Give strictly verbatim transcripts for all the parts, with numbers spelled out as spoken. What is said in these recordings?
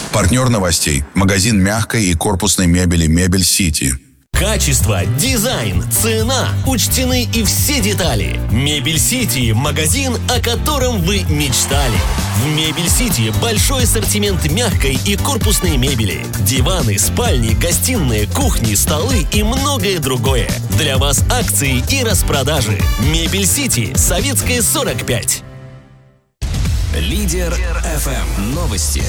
Партнер новостей – магазин мягкой и корпусной мебели «Мебель Сити». Качество, дизайн, цена. Учтены и все детали. Мебель Сити – магазин, о котором вы мечтали. В Мебель Сити большой ассортимент мягкой и корпусной мебели. Диваны, спальни, гостиные, кухни, столы и многое другое. Для вас акции и распродажи. Мебель Сити, Советская, сорок пять. Лидер эф эм. Новости.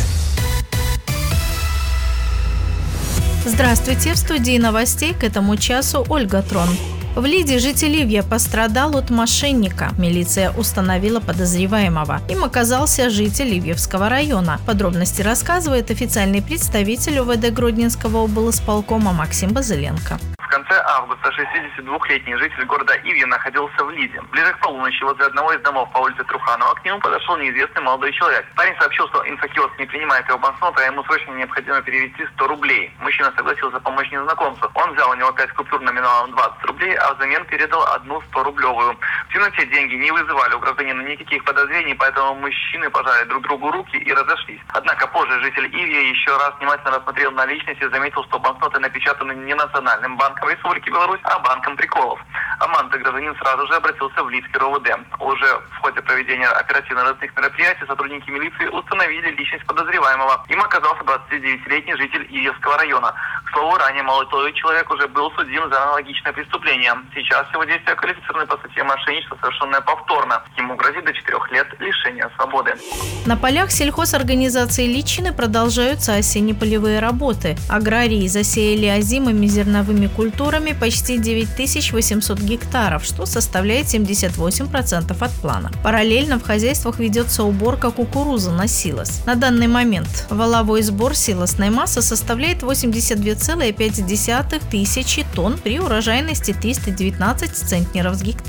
Здравствуйте! В студии новостей к этому часу Ольга Трон. В Лиде житель Ивья пострадал от мошенника. Милиция установила подозреваемого. Им оказался житель Ивьевского района. Подробности рассказывает официальный представитель УВД Гродненского облисполкома Максим Базыленко. В конце августа шестидесятидвухлетний житель города Ивья находился в Лиде. Ближе к полуночи возле одного из домов по улице Труханова к нему подошел неизвестный молодой человек. Парень сообщил, что инфокиоск не принимает его банкноты, а ему срочно необходимо перевести сто рублей. Мужчина согласился помочь незнакомцу. Он взял у него пять купюр номиналом двадцать рублей, а взамен передал одну сто-рублевую. В темноте деньги не вызывали у гражданина никаких подозрений, поэтому мужчины пожали друг другу руки и разошлись. Однако позже житель Ивья еще раз внимательно рассмотрел наличность и заметил, что банкноты напечатаны не Национальным банком Республики Беларусь, а банком приколов. Обманутый гражданин сразу же обратился в Лидский РОВД. Уже в ходе проведения оперативно-розыскных мероприятий сотрудники милиции установили личность подозреваемого. Им оказался двадцатидевятилетний житель Ивьевского района. К слову, ранее молодой человек уже был судим за аналогичное преступление. Сейчас его действия квалифицированы по статье мошенничество, совершенное повторно. Ему грозит до четырех лет лишения свободы. На полях сельхозорганизации Личины продолжаются осенне-полевые работы. Аграрии засеяли озимыми зерновыми культурами почти девять тысяч восемьсот гектаров, что составляет семьдесят восемь процентов от плана. Параллельно в хозяйствах ведется уборка кукурузы на силос. На данный момент валовой сбор силосной массы составляет восемьдесят две целых пять десятых тысячи тонн при урожайности триста девятнадцать центнеров с гектара.